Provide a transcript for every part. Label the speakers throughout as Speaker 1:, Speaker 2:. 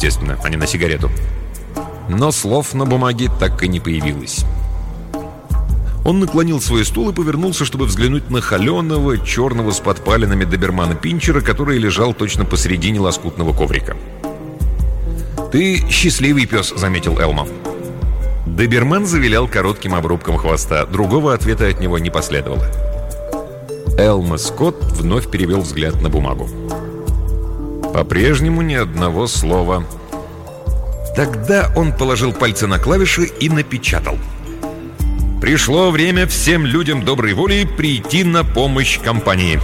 Speaker 1: естественно, а не на сигарету. Но слов на бумаге так и не появилось. Он наклонил свой стул и повернулся, чтобы взглянуть на холеного, черного с подпалинами добермана-пинчера, который лежал точно посередине лоскутного коврика. «Ты счастливый пес», — заметил Элмо. Доберман завилял коротким обрубком хвоста. Другого ответа от него не последовало. Элмо Скотт вновь перевел взгляд на бумагу. По-прежнему ни одного слова. Тогда он положил пальцы на клавиши и напечатал: «Пришло время всем людям доброй воли прийти на помощь компании».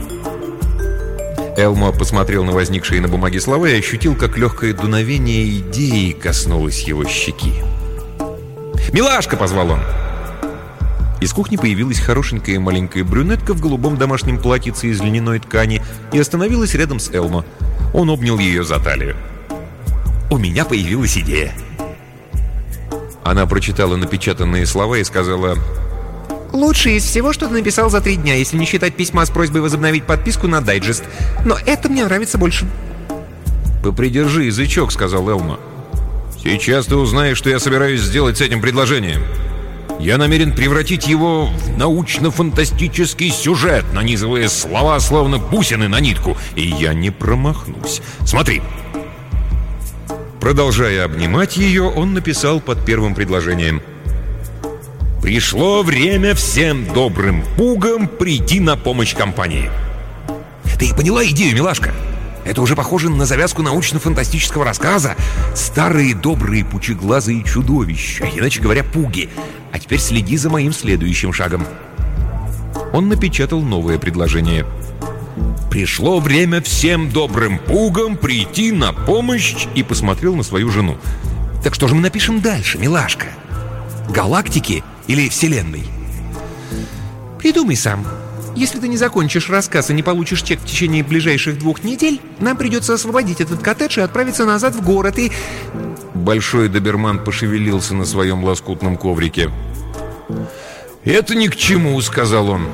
Speaker 1: Элмо посмотрел на возникшие на бумаге слова и ощутил, как легкое дуновение идеи коснулось его щеки. «Милашка!» — позвал он. Из кухни появилась хорошенькая маленькая брюнетка в голубом домашнем платьице из льняной ткани и остановилась рядом с Элмо. Он обнял ее за талию. «У меня появилась идея». Она прочитала напечатанные слова и сказала:
Speaker 2: «Лучшее из всего, что ты написал за 3 дня, если не считать письма с просьбой возобновить подписку на дайджест. Но это мне нравится больше».
Speaker 1: «Попридержи язычок», — сказал Элмо. «Сейчас ты узнаешь, что я собираюсь сделать с этим предложением. Я намерен превратить его в научно-фантастический сюжет, нанизывая слова, словно бусины на нитку. И я не промахнусь. Смотри». Продолжая обнимать ее, он написал под первым предложением: «Пришло время всем добрым пугам прийти на помощь компании». «Ты поняла идею, милашка? Это уже похоже на завязку научно-фантастического рассказа. Старые добрые пучеглазые чудовища, иначе говоря, пуги. А теперь следи за моим следующим шагом». Он напечатал новое предложение: «Пришло время всем добрым пугам прийти на помощь», и посмотрел на свою жену. «Так что же мы напишем дальше, милашка? Галактики или Вселенной?»
Speaker 2: «Придумай сам. Если ты не закончишь рассказ и не получишь чек в течение ближайших 2 недель, нам придется освободить этот коттедж и отправиться назад в город, и...»
Speaker 1: Большой доберман пошевелился на своем лоскутном коврике. «Это ни к чему», — сказал он.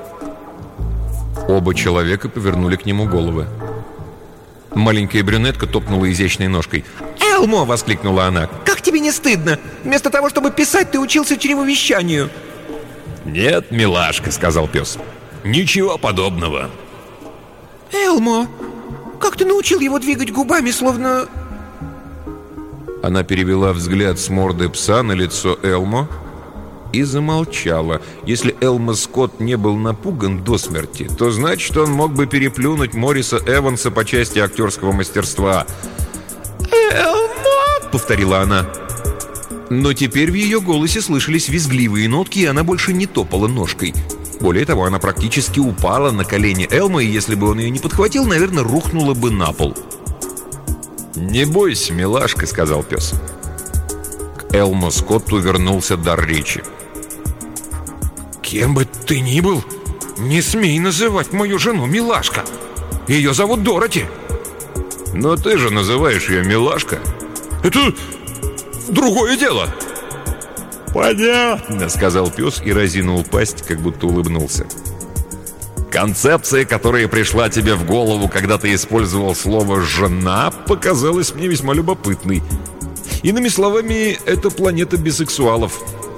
Speaker 1: Оба человека повернули к нему головы. Маленькая брюнетка топнула изящной ножкой.
Speaker 2: «Элмо!» — воскликнула она. «Как тебе не стыдно? Вместо того, чтобы писать, ты учился чревовещанию!»
Speaker 1: «Нет, милашка», — сказал пес. «Ничего подобного».
Speaker 2: «Элмо, как ты научил его двигать губами, словно...»
Speaker 1: Она перевела взгляд с морды пса на лицо Элмо и замолчала. Если Элмо Скотт не был напуган до смерти, то значит, он мог бы переплюнуть Мориса Эванса по части актерского мастерства.
Speaker 2: «Элмо!» —
Speaker 1: повторила она. Но теперь в ее голосе слышались визгливые нотки, и она больше не топала ножкой. Более того, она практически упала на колени Элмо, и если бы он ее не подхватил, наверное, рухнула бы на пол. «Не бойся, милашка», — сказал пес. К Элмо Скотту вернулся дар речи.
Speaker 3: «Кем бы ты ни был, не смей называть мою жену милашка. Ее зовут Дороти».
Speaker 1: «Но ты же называешь ее милашка».
Speaker 3: «Это другое дело».
Speaker 1: «Понятно», — сказал пес и разинул пасть, как будто улыбнулся. «Концепция, которая пришла тебе в голову, когда ты использовал слово «жена», показалась мне весьма любопытной. Иными словами, это планета бисексуалов».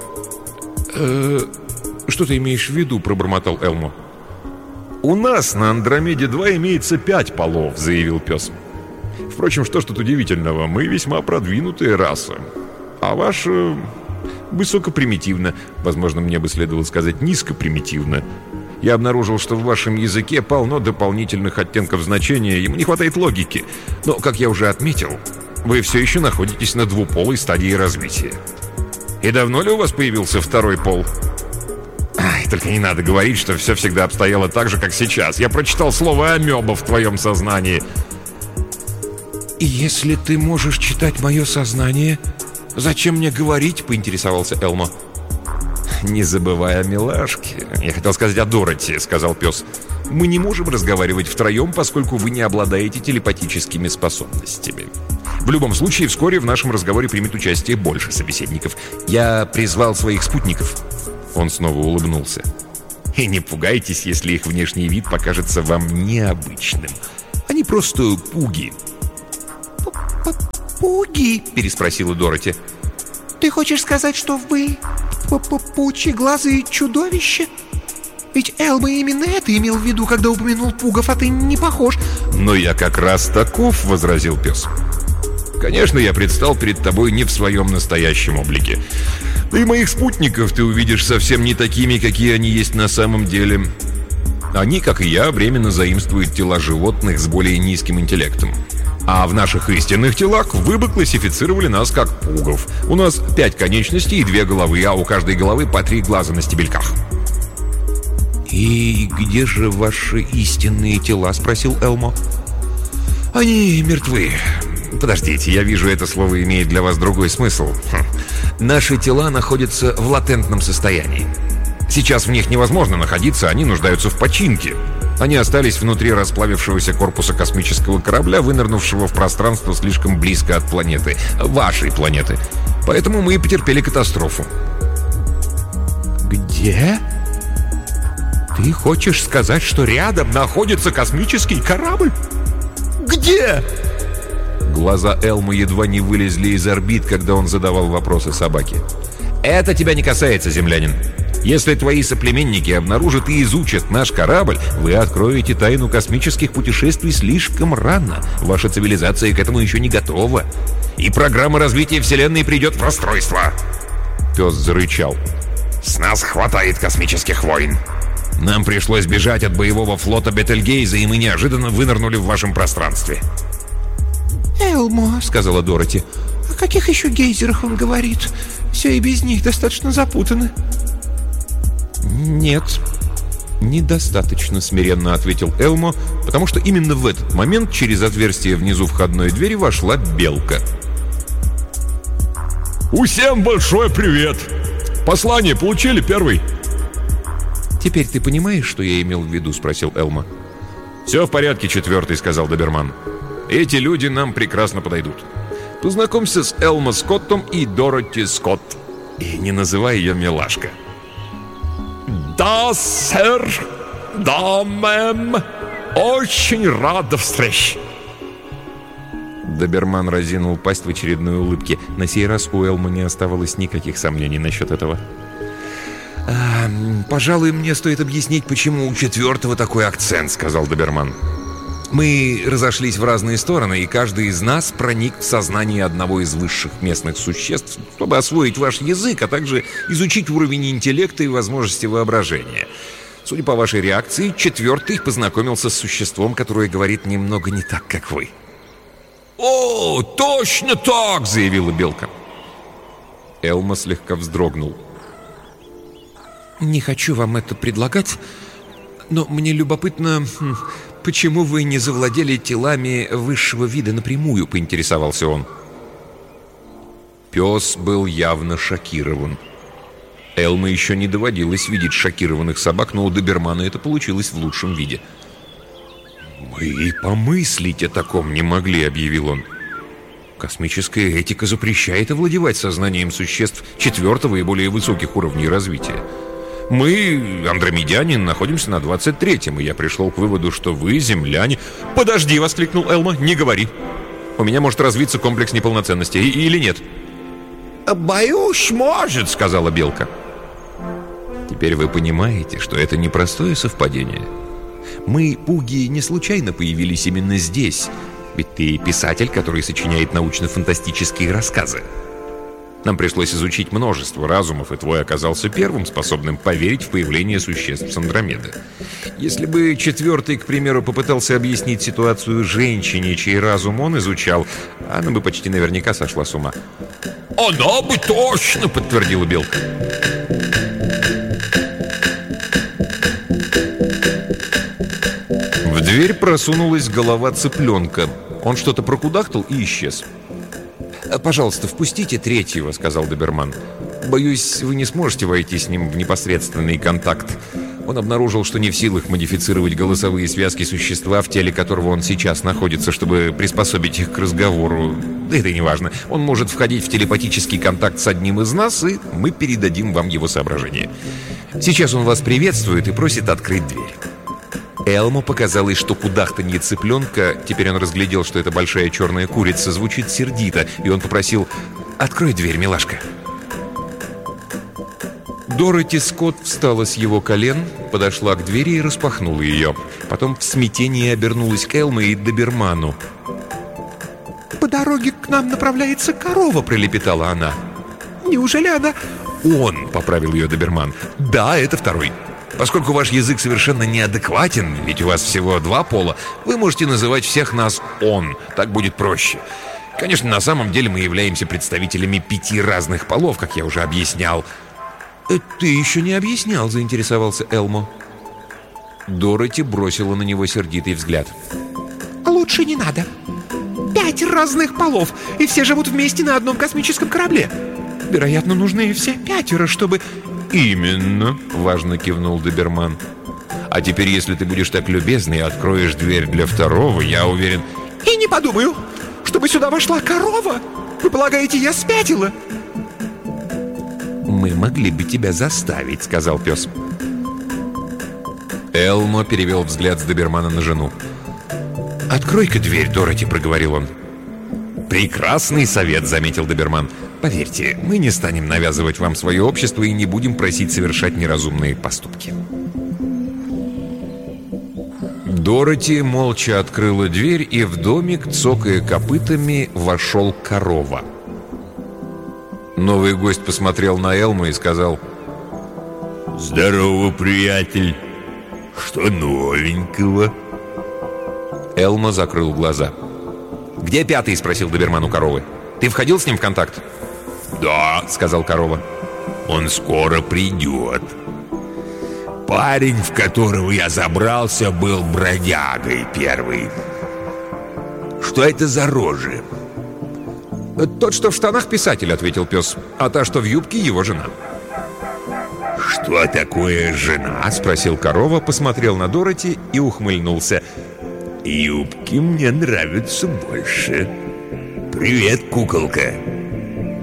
Speaker 3: «Что ты имеешь в виду?» — пробормотал Элмо.
Speaker 1: «У нас на Андромеде-2 имеется 5 полов», — заявил пес. «Впрочем, что ж тут удивительного? Мы весьма продвинутая раса. А ваша высокопримитивна. Возможно, мне бы следовало сказать низкопримитивна. Я обнаружил, что в вашем языке полно дополнительных оттенков значения, ему не хватает логики. Но, как я уже отметил, вы все еще находитесь на двуполой стадии развития. И давно ли у вас появился второй пол?» «Ай, только не надо говорить, что все всегда обстояло так же, как сейчас. Я прочитал слово «амеба» в твоем сознании».
Speaker 3: «Если ты можешь читать мое сознание, зачем мне говорить?» — поинтересовался Элмо.
Speaker 1: «Не забывай о милашке. Я хотел сказать о Дороти», — сказал пес. «Мы не можем разговаривать втроем, поскольку вы не обладаете телепатическими способностями. В любом случае, вскоре в нашем разговоре примет участие больше собеседников. Я призвал своих спутников». Он снова улыбнулся. «И не пугайтесь, если их внешний вид покажется вам необычным. Они просто пуги».
Speaker 2: «Пуги?» — переспросила Дороти. «Ты хочешь сказать, что вы паучьеглазые чудовища? Ведь Элма именно это имел в виду, когда упомянул пугов, а ты не похож».
Speaker 1: «Но я как раз таков», — возразил пес. «Конечно, я предстал перед тобой не в своем настоящем облике. Да и моих спутников ты увидишь совсем не такими, какие они есть на самом деле. Они, как и я, временно заимствуют тела животных с более низким интеллектом. А в наших истинных телах вы бы классифицировали нас как пугов. У нас 5 конечностей и 2 головы, а у каждой головы по 3 глаза на стебельках».
Speaker 2: «И где же ваши истинные тела?» — спросил Элмо.
Speaker 1: «Они мертвы. Подождите, я вижу, это слово имеет для вас другой смысл. Наши тела находятся в латентном состоянии. Сейчас в них невозможно находиться, они нуждаются в починке. Они остались внутри расплавившегося корпуса космического корабля, вынырнувшего в пространство слишком близко от планеты, вашей планеты. Поэтому мы и потерпели катастрофу».
Speaker 2: «Где? Ты хочешь сказать, что рядом находится космический корабль? Где?»
Speaker 1: Глаза Элма едва не вылезли из орбит, когда он задавал вопросы собаке. «Это тебя не касается, землянин. Если твои соплеменники обнаружат и изучат наш корабль, вы откроете тайну космических путешествий слишком рано. Ваша цивилизация к этому еще не готова. И программа развития Вселенной придет в расстройство». Пес зарычал. «С нас хватает космических войн. Нам пришлось бежать от боевого флота Бетельгейза, и мы неожиданно вынырнули в вашем пространстве».
Speaker 2: «Элмо», — сказала Дороти, — «о каких еще гейзерах он говорит? Все и без них достаточно запутано».
Speaker 1: «Нет, недостаточно», — смиренно ответил Элмо, потому что именно в этот момент через отверстие внизу входной двери вошла Белка.
Speaker 3: «Всем большой привет! Послание получили первый?»
Speaker 2: «Теперь ты понимаешь, что я имел в виду?» — спросил Элмо.
Speaker 1: «Все в порядке, 4-й», — сказал Доберман. «Эти люди нам прекрасно подойдут. Познакомься с Элмо Скоттом и Дороти Скотт. И не называй ее милашка».
Speaker 3: «Да, сэр! Да, мэм! Очень рада встрече!»
Speaker 1: Доберман разинул пасть в очередной улыбке. На сей раз у Элмо не оставалось никаких сомнений насчет этого.
Speaker 2: «Пожалуй, мне стоит объяснить, почему у 4-го такой акцент», — сказал Доберман.
Speaker 1: «Мы разошлись в разные стороны, и каждый из нас проник в сознание одного из высших местных существ, чтобы освоить ваш язык, а также изучить уровень интеллекта и возможности воображения. Судя по вашей реакции, 4-й познакомился с существом, которое говорит немного не так, как вы».
Speaker 3: «О, точно так!» — заявила Белка.
Speaker 1: Элмо слегка вздрогнул.
Speaker 2: «Не хочу вам это предлагать, но мне любопытно, почему вы не завладели телами высшего вида напрямую?» — поинтересовался он.
Speaker 1: Пес был явно шокирован. Элмо еще не доводилось видеть шокированных собак, но у Добермана это получилось в лучшем виде. «Мы и помыслить о таком не могли», — объявил он. «Космическая этика запрещает овладевать сознанием существ 4-го и более высоких уровней развития. Мы, андромедяне, находимся на 23-м, и я пришел к выводу, что вы, земляне...»
Speaker 2: «Подожди!» — воскликнул Элмо. «Не говори!
Speaker 1: У меня может развиться комплекс неполноценности, или нет?»
Speaker 3: «Боюсь, может», — сказала Белка.
Speaker 1: «Теперь вы понимаете, что это непростое совпадение. Мы, пуги, не случайно появились именно здесь, ведь ты писатель, который сочиняет научно-фантастические рассказы. Нам пришлось изучить множество разумов, и твой оказался первым, способным поверить в появление существ с Андромеды. Если бы 4-й, к примеру, попытался объяснить ситуацию женщине, чей разум он изучал, она бы почти наверняка сошла с ума».
Speaker 3: «Она бы точно!» — подтвердила Белка.
Speaker 1: В дверь просунулась голова цыпленка. Он что-то прокудахтал и исчез. «Пожалуйста, впустите 3-го», — сказал Доберман. «Боюсь, вы не сможете войти с ним в непосредственный контакт. Он обнаружил, что не в силах модифицировать голосовые связки существа, в теле которого он сейчас находится, чтобы приспособить их к разговору. Да это и не важно. Он может входить в телепатический контакт с одним из нас, и мы передадим вам его соображения. Сейчас он вас приветствует и просит открыть дверь». Элмо показалось, что кудахтанье цыпленка, теперь он разглядел, что это большая черная курица, звучит сердито, и он попросил: «Открой дверь, милашка». Дороти Скотт встала с его колен, подошла к двери и распахнула ее. Потом в смятении обернулась к Элмо и доберману.
Speaker 2: «По дороге к нам направляется корова», — пролепетала она. «Неужели она...»
Speaker 1: «Он», — поправил ее доберман. «Да, это второй. Поскольку ваш язык совершенно неадекватен, ведь у вас всего 2 пола, вы можете называть всех нас «он». Так будет проще. Конечно, на самом деле мы являемся представителями 5 разных полов, как я уже объяснял». «Ты еще не объяснял», — заинтересовался Элмо. Дороти бросила на него сердитый взгляд.
Speaker 2: «Лучше не надо. 5 разных полов, и все живут вместе на одном космическом корабле. Вероятно, нужны все 5, чтобы...»
Speaker 1: «Именно», — важно кивнул доберман. «А теперь, если ты будешь так любезна и откроешь дверь для второго, я уверен...»
Speaker 2: «И не подумаю, чтобы сюда вошла корова. Вы полагаете, я спятила?»
Speaker 1: «Мы могли бы тебя заставить», — сказал пес. Элмо перевел взгляд с добермана на жену. «Открой-ка дверь, Дороти», — проговорил он. «Прекрасный совет», — заметил доберман. «Поверьте, мы не станем навязывать вам свое общество и не будем просить совершать неразумные поступки». Дороти молча открыла дверь, и в домик, цокая копытами, вошел корова. Новый гость посмотрел на Элмо и сказал:
Speaker 4: «Здорово, приятель. Что новенького?»
Speaker 1: Элмо закрыл глаза. «Где 5-й?» — спросил доберман у коровы. «Ты входил с ним в контакт?»
Speaker 4: «Да», — сказал корова. «Он скоро придет. Парень, в которого я забрался, был бродягой первый. Что это за рожи?»
Speaker 1: «Тот, что в штанах, писатель», — ответил пес. «А та, что в юбке, его жена».
Speaker 4: «Что такое жена?»
Speaker 1: — спросил корова, посмотрел на Дороти и ухмыльнулся.
Speaker 4: «Юбки мне нравятся больше. Привет, куколка».